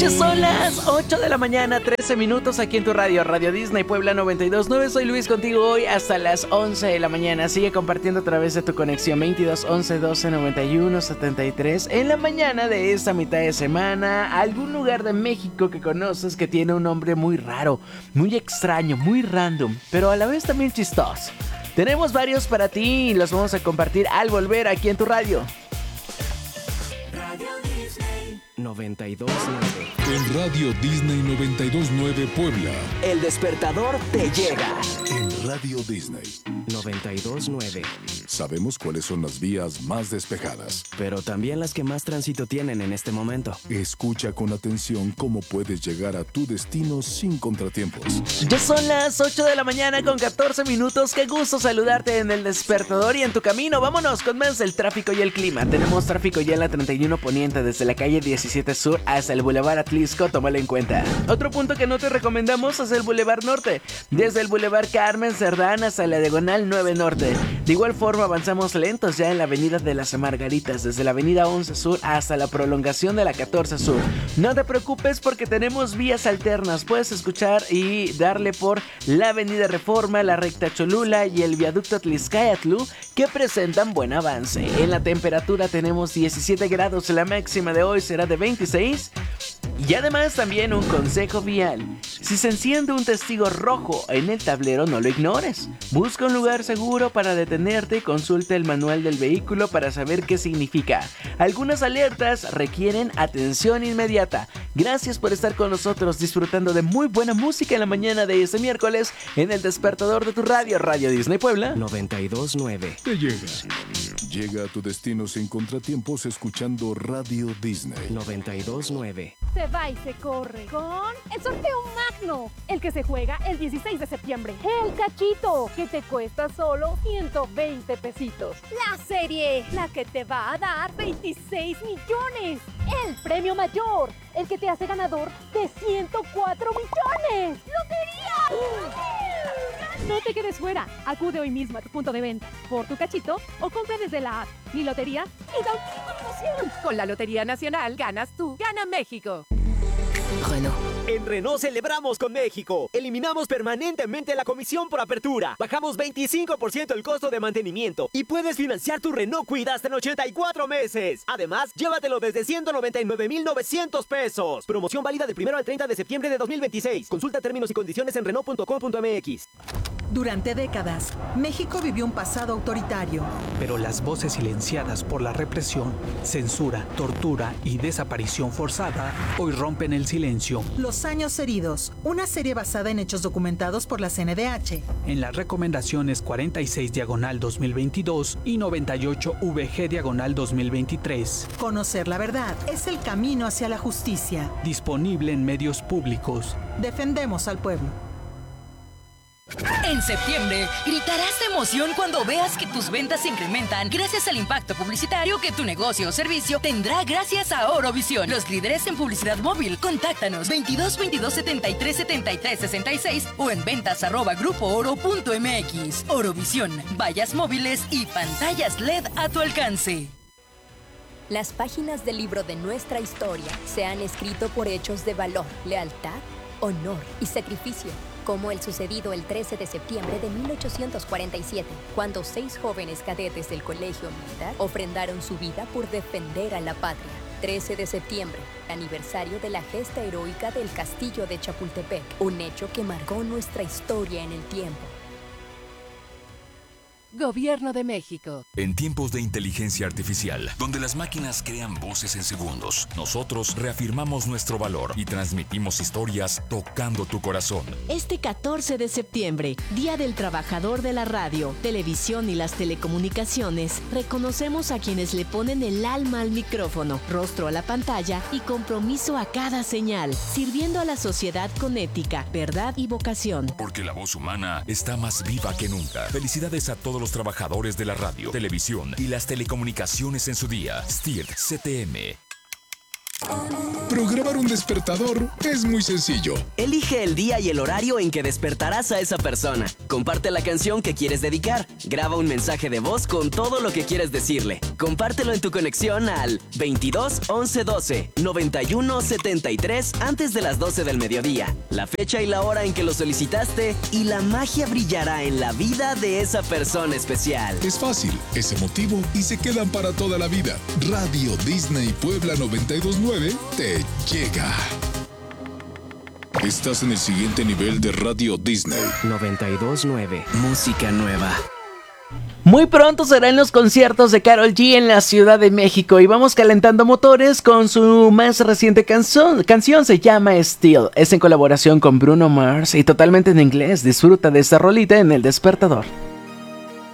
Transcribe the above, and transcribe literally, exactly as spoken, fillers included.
Ya son las ocho de la mañana, trece minutos aquí en tu radio, Radio Disney Puebla noventa y dos punto nueve. Soy Luis contigo hoy hasta las once de la mañana. Sigue compartiendo a través de tu conexión veintidós once doce noventa y uno setenta y tres. En la mañana de esta mitad de semana, algún lugar de México que conoces que tiene un nombre muy raro, muy extraño, muy random, pero a la vez también chistoso. Tenemos varios para ti y los vamos a compartir al volver aquí en tu radio. Radio Disney noventa y dos punto nueve. En Radio Disney noventa y dos punto nueve Puebla. El despertador te llega. En Radio Disney noventa y dos punto nueve. Sabemos cuáles son las vías más despejadas, pero también las que más tránsito tienen en este momento. Escucha con atención cómo puedes llegar a tu destino sin contratiempos. Ya son las ocho de la mañana con catorce minutos. Qué gusto saludarte en el despertador y en tu camino. Vámonos con más del tráfico y el clima. Tenemos tráfico ya en la treinta y uno Poniente desde la calle diecisiete Sur hasta el Boulevard Atlisco. Tómalo en cuenta. Otro punto que no te recomendamos es el Boulevard Norte, desde el Boulevard Carmen Cerdán hasta la Diagonal nueve Norte. De igual forma avanzamos lentos ya en la avenida de las Margaritas, desde la avenida once Sur hasta la prolongación de la catorce Sur. No te preocupes porque tenemos vías alternas. Puedes escuchar y darle por la avenida Reforma, la recta Cholula y el viaducto Tliscayatl, que presentan buen avance. En la temperatura tenemos diecisiete grados, la máxima de hoy será de veintiséis. Y además también un consejo vial: si se enciende un testigo rojo en el tablero, no lo ignores. Busca un lugar seguro para detenerte y consulta el manual del vehículo para saber qué significa. Algunas alertas requieren atención inmediata. Gracias por estar con nosotros disfrutando de muy buena música en la mañana de este miércoles en el despertador de tu radio, Radio Disney Puebla noventa y dos punto nueve. Te llega. Llega a tu destino sin contratiempos escuchando Radio Disney noventa y dos punto nueve. Se va y se corre con el sorteo magno, el que se juega el dieciséis de septiembre. El cachito, que te cuesta solo ciento veinte pesitos. La serie, la que te va a dar veintiséis millones. El premio mayor, el que te hace ganador de ciento cuatro millones. ¡Lotería! No te quedes fuera. Acude hoy mismo a tu punto de venta por tu cachito o compra desde la app Mi Lotería y da un kilo de emoción. Con la Lotería Nacional ganas tú, gana México. Renault. En Renault celebramos con México. Eliminamos permanentemente la comisión por apertura. Bajamos veinticinco por ciento el costo de mantenimiento y puedes financiar tu Renault Kwid hasta en ochenta y cuatro meses. Además, llévatelo desde ciento noventa y nueve mil novecientos pesos. Promoción válida del primero al treinta de septiembre de dos mil veintiséis. Consulta términos y condiciones en renault punto com punto m x. Durante décadas, México vivió un pasado autoritario. Pero las voces silenciadas por la represión, censura, tortura y desaparición forzada hoy rompen el silencio. Los años heridos, una serie basada en hechos documentados por la C N D H. En las recomendaciones cuarenta y seis diagonal dos mil veintidós y noventa y ocho V G diagonal dos mil veintitrés. Conocer la verdad es el camino hacia la justicia. Disponible en medios públicos. Defendemos al pueblo. En septiembre, gritarás de emoción cuando veas que tus ventas se incrementan gracias al impacto publicitario que tu negocio o servicio tendrá gracias a Orovisión. Los líderes en publicidad móvil. Contáctanos veintidós veintidós setenta y tres setenta y tres sesenta y seis o en ventas arroba grupo oro punto m x. Orovisión, vallas móviles y pantallas L E D a tu alcance. Las páginas del libro de nuestra historia se han escrito por hechos de valor, lealtad, honor y sacrificio, como el sucedido el trece de septiembre de mil ochocientos cuarenta y siete, cuando seis jóvenes cadetes del Colegio Militar ofrendaron su vida por defender a la patria. trece de septiembre, aniversario de la gesta heroica del Castillo de Chapultepec, un hecho que marcó nuestra historia en el tiempo. Gobierno de México. En tiempos de inteligencia artificial, donde las máquinas crean voces en segundos, nosotros reafirmamos nuestro valor y transmitimos historias tocando tu corazón. Este catorce de septiembre, Día del Trabajador de la Radio, Televisión y las Telecomunicaciones, reconocemos a quienes le ponen el alma al micrófono, rostro a la pantalla y compromiso a cada señal, sirviendo a la sociedad con ética, verdad y vocación. Porque la voz humana está más viva que nunca. Felicidades a todos los trabajadores de la radio, televisión y las telecomunicaciones en su día. S T I R T C T M. Programar un despertador es muy sencillo. Elige el día y el horario en que despertarás a esa persona. Comparte la canción que quieres dedicar. Graba un mensaje de voz con todo lo que quieres decirle. Compártelo en tu conexión al veintidós once doce noventa y uno setenta y tres antes de las doce del mediodía. La fecha y la hora en que lo solicitaste y la magia brillará en la vida de esa persona especial. Es fácil, es emotivo y se quedan para toda la vida. Radio Disney Puebla noventa y dos punto nueve te llega. Estás en el siguiente nivel de Radio Disney. noventa y dos punto nueve. Música nueva. Muy pronto serán los conciertos de Karol G en la Ciudad de México y vamos calentando motores con su más reciente canción, canción se llama Still, es en colaboración con Bruno Mars y totalmente en inglés. Disfruta de esta rolita en El Despertador.